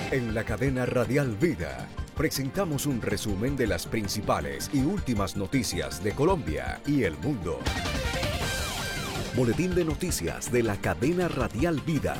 En la cadena Radial Vida presentamos un resumen de las principales y últimas noticias de Colombia y el mundo. Boletín de noticias de la cadena Radial Vida.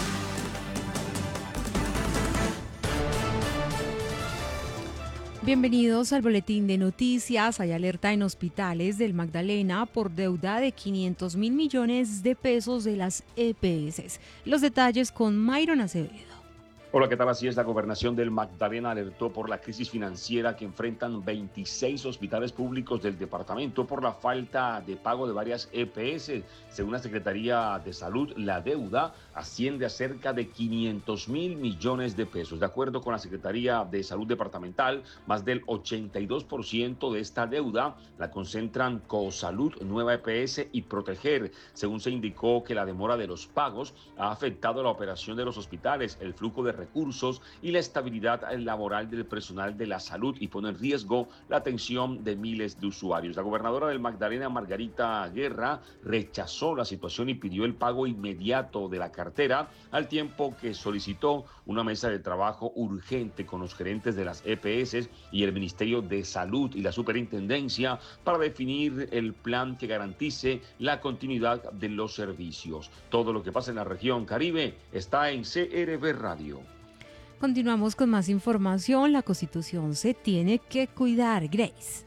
Bienvenidos al boletín de noticias. Hay alerta en hospitales del Magdalena por deuda de 500.000 millones de pesos de las EPS. Los detalles con Myron Acevedo. Hola, ¿qué tal? Así es, la Gobernación del Magdalena alertó por la crisis financiera que enfrentan 26 hospitales públicos del departamento por la falta de pago de varias EPS. Según la Secretaría de Salud, la deuda asciende a cerca de 500.000 millones de pesos. De acuerdo con la Secretaría de Salud Departamental, más del 82% de esta deuda la concentran Cosalud, Nueva EPS y Proteger. Según se indicó que la demora de los pagos ha afectado la operación de los hospitales, el flujo de recursos y la estabilidad laboral del personal de la salud y pone en riesgo la atención de miles de usuarios. La gobernadora del Magdalena, Margarita Guerra, rechazó la situación y pidió el pago inmediato de la cartera, al tiempo que solicitó una mesa de trabajo urgente con los gerentes de las EPS y el Ministerio de Salud y la Superintendencia para definir el plan que garantice la continuidad de los servicios. Todo lo que pasa en la región Caribe está en CRB Radio. Continuamos con más información. La Constitución se tiene que cuidar. Grace.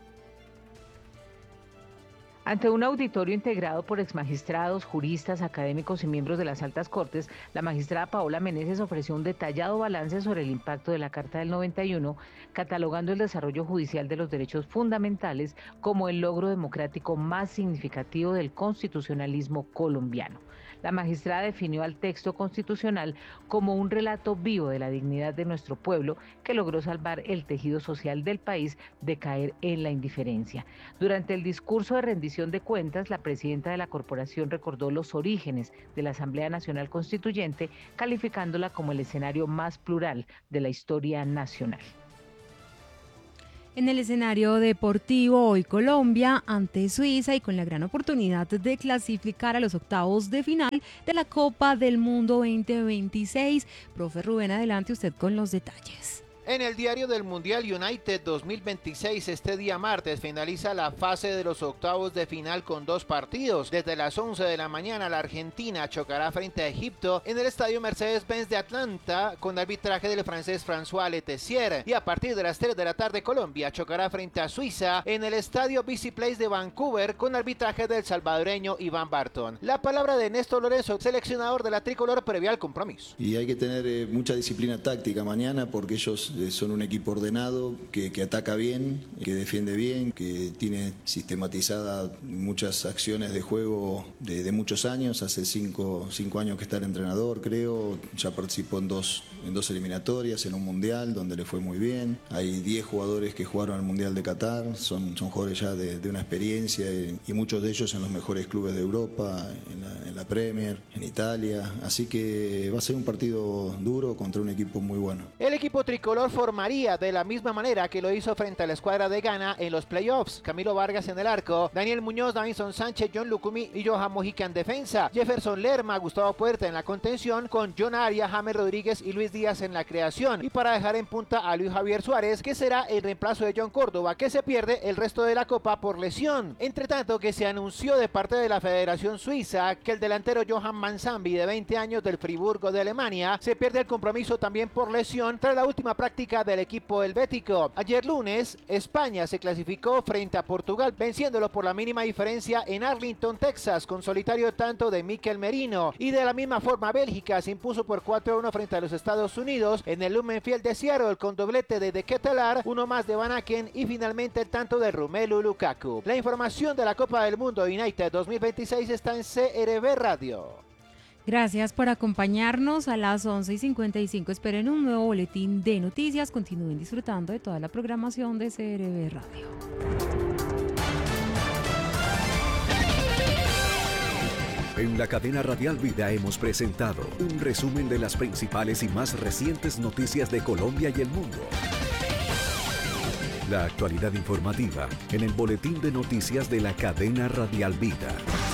Ante un auditorio integrado por exmagistrados, juristas, académicos y miembros de las altas cortes, la magistrada Paola Meneses ofreció un detallado balance sobre el impacto de la Carta del 91, catalogando el desarrollo judicial de los derechos fundamentales como el logro democrático más significativo del constitucionalismo colombiano. La magistrada definió al texto constitucional como un relato vivo de la dignidad de nuestro pueblo que logró salvar el tejido social del país de caer en la indiferencia. Durante el discurso de rendición de cuentas, la presidenta de la corporación recordó los orígenes de la Asamblea Nacional Constituyente, calificándola como el escenario más plural de la historia nacional. En el escenario deportivo, hoy Colombia ante Suiza y con la gran oportunidad de clasificar a los octavos de final de la Copa del Mundo 2026. Profe Rubén, adelante usted con los detalles. En el diario del Mundial United 2026, este día martes finaliza la fase de los octavos de final con dos partidos. Desde las 11 de la mañana la Argentina chocará frente a Egipto en el estadio Mercedes-Benz de Atlanta con arbitraje del francés François Letessier. Y a partir de las 3 de la tarde Colombia chocará frente a Suiza en el estadio BC Place de Vancouver con arbitraje del salvadoreño Iván Barton. La palabra de Néstor Lorenzo, seleccionador de la tricolor previa al compromiso. Y hay que tener mucha disciplina táctica mañana porque ellos son un equipo ordenado, que ataca bien, que defiende bien, que tiene sistematizadas muchas acciones de juego de muchos años. Hace 5 años que está el entrenador, creo. Ya participó en dos eliminatorias, en un mundial donde le fue muy bien. Hay 10 jugadores que jugaron al Mundial de Qatar, son jugadores ya de una experiencia y muchos de ellos en los mejores clubes de Europa, en la Premier, en Italia. Así que va a ser un partido duro contra un equipo muy bueno. El equipo tricolor formaría de la misma manera que lo hizo frente a la escuadra de Ghana en los playoffs. Camilo Vargas en el arco, Daniel Muñoz, Davinson Sánchez, John Lucumí y Johan Mojica en defensa, Jefferson Lerma, Gustavo Puerta en la contención, con John Arias, James Rodríguez y Luis Díaz en la creación, y para dejar en punta a Luis Javier Suárez, que será el reemplazo de John Córdoba, que se pierde el resto de la Copa por lesión. Entre tanto, que se anunció de parte de la Federación Suiza que el delantero Johan Manzambi, de 20 años del Friburgo de Alemania, se pierde el compromiso también por lesión tras la última práctica del equipo helvético. Ayer lunes, España se clasificó frente a Portugal, venciéndolo por la mínima diferencia en Arlington, Texas, con solitario tanto de Mikel Merino. Y de la misma forma, Bélgica se impuso por 4-1 frente a los Estados Unidos en el Lumenfield de Seattle, con doblete de Ketelaar, uno más de Van Aken y finalmente el tanto de Romelu Lukaku. La información de la Copa del Mundo United 2026 está en CRB Radio. Gracias por acompañarnos. A las 11:55 esperen un nuevo boletín de noticias. Continúen disfrutando de toda la programación de CRB Radio. En la cadena Radial Vida hemos presentado un resumen de las principales y más recientes noticias de Colombia y el mundo. La actualidad informativa en el boletín de noticias de la cadena Radial Vida.